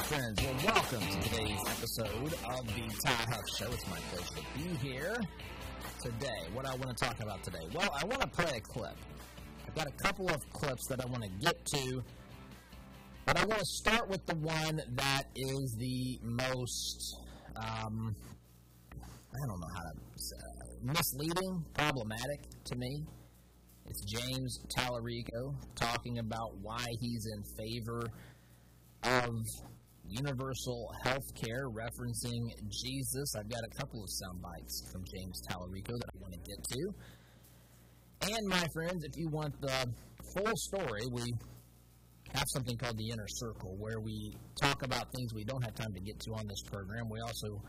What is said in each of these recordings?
friends. Well, welcome to today's episode of the Todd Huff Show. It's my pleasure to be here today. What I want to talk about today? Well, I want to play a clip. I've got a couple of clips that I want to get to, but I want to start with the one that is the most, I don't know how to say, misleading, problematic to me. It's James Talarico talking about why he's in favor of universal health care, referencing Jesus. I've got a couple of sound bites from James Talarico that I want to get to. And my friends, if you want the full story, we have something called the Inner Circle, where we talk about things we don't have time to get to on this program. We also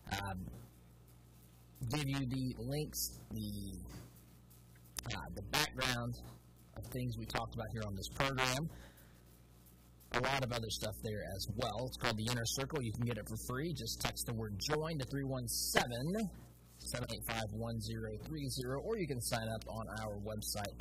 give you the links, the background of things we talked about here on this program. A lot of other stuff there as well. It's called the Inner Circle. You can get it for free. Just text the word JOIN to 317-785-1030, or you can sign up on our website,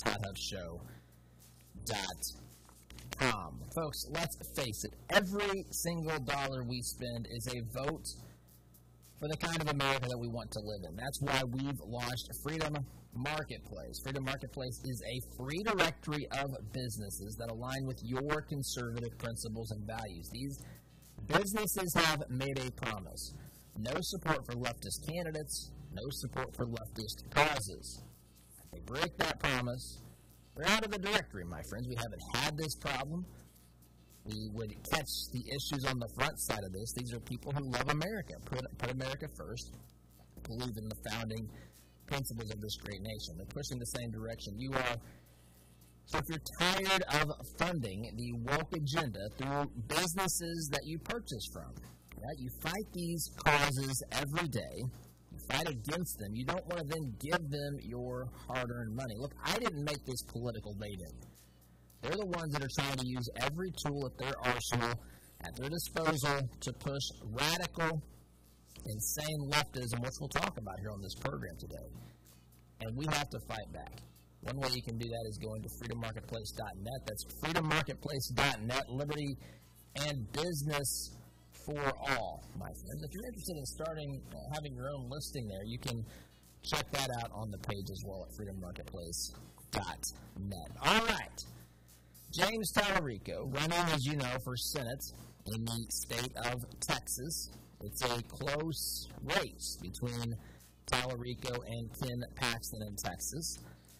ToddHuffShow.com. Folks, let's face it. Every single dollar we spend is a vote for the kind of America that we want to live in. That's why we've launched Freedom Marketplace. Freedom Marketplace is a free directory of businesses that align with your conservative principles and values. These businesses have made a promise. No support for leftist candidates, no support for leftist causes. If they break that promise, they're out of the directory, my friends. We haven't had this problem. We would catch the issues on the front side of this. These are people who love America, put America first, believe in the founding principles of this great nation. They're pushing the same direction you are. So if you're tired of funding the woke agenda through businesses that you purchase from, right? You fight these causes every day. You fight against them. You don't want to then give them your hard-earned money. Look, I didn't make this political. They did. They're the ones that are trying to use every tool at their arsenal, at their disposal, to push radical, insane leftism, which we'll talk about here on this program today. And we have to fight back. One way you can do that is going to freedommarketplace.net. That's freedommarketplace.net, liberty and business for all, my friends. If you're interested in having your own listing there, you can check that out on the page as well at freedommarketplace.net. All right. James Talarico, running, as you know, for Senate in the state of Texas. It's a close race between Talarico and Ken Paxton in Texas.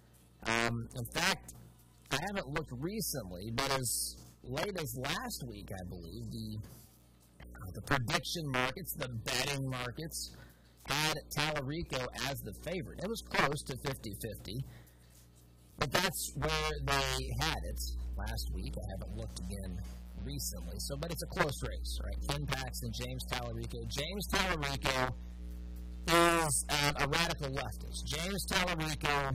In fact, I haven't looked recently, but as late as last week, I believe, the prediction markets, the betting markets, had Talarico as the favorite. It was close to 50-50, but that's where they had it last week. I haven't looked again recently, but it's a close race, right? Ken Paxton, James Talarico. James Talarico is a radical leftist. James Talarico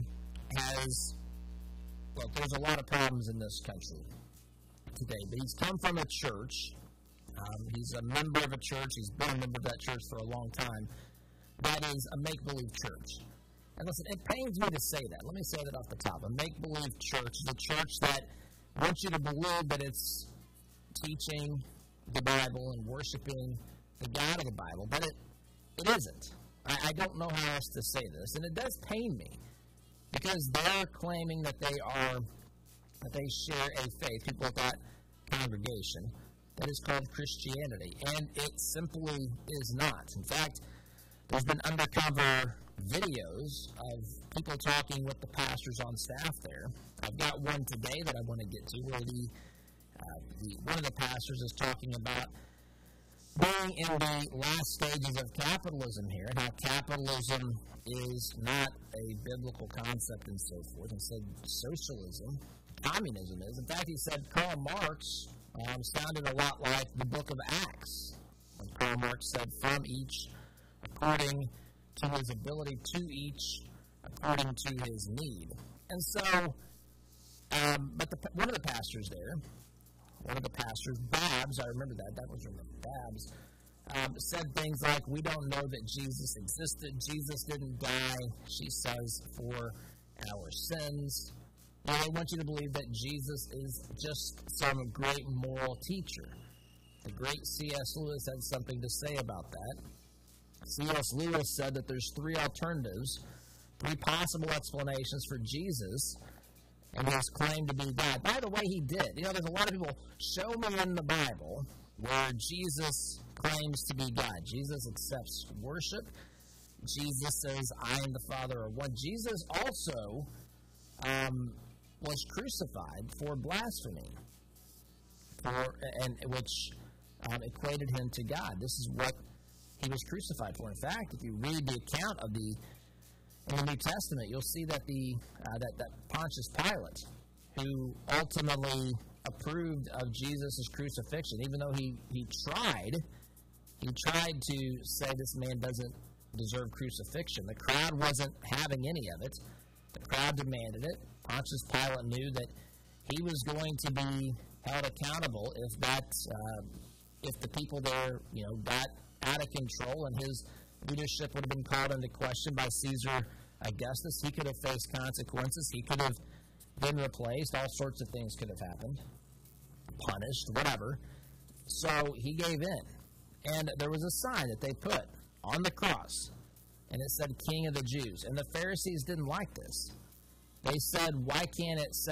there's a lot of problems in this country today, but he's come from a church. He's a member of a church. He's been a member of that church for a long time. That is a make-believe church. And listen, it pains me to say that. Let me say that off the top. A make-believe church is a church that wants you to believe that it's teaching the Bible and worshiping the God of the Bible, but it isn't. I don't know how else to say this, and it does pain me because they're claiming that they share a faith, people of that congregation, that is called Christianity, and it simply is not. In fact, there's been undercover videos of people talking with the pastors on staff there. I've got one today that I want to get to where one of the pastors is talking about being in the last stages of capitalism here, and how capitalism is not a biblical concept and so forth. He said socialism, communism is. In fact, he said Karl Marx sounded a lot like the book of Acts, when Karl Marx said, from each according to his ability, to each according to his need. And so, one of the pastors there, Babs, I remember that was her name, Babs, said things like, we don't know that Jesus existed, Jesus didn't die, she says, for our sins. They want you to believe that Jesus is just some great moral teacher. The great C.S. Lewis had something to say about that. C.S. Lewis said that there's three alternatives, three possible explanations for Jesus and his claim to be God. By the way, he did. You know, there's a lot of people, show me in the Bible where Jesus claims to be God. Jesus accepts worship. Jesus says, I and the Father are one. Jesus also was crucified for blasphemy, which equated him to God. This is what he was crucified for. In fact, if you read the account of in the New Testament, you'll see that that Pontius Pilate, who ultimately approved of Jesus' crucifixion, even though he tried to say this man doesn't deserve crucifixion. The crowd wasn't having any of it. The crowd demanded it. Pontius Pilate knew that he was going to be held accountable if the people there, got out of control and his leadership would have been called into question by Caesar Augustus. He could have faced consequences. He could have been replaced. All sorts of things could have happened. Punished, whatever. So he gave in. And there was a sign that they put on the cross, and it said, King of the Jews. And the Pharisees didn't like this. They said, why can't it say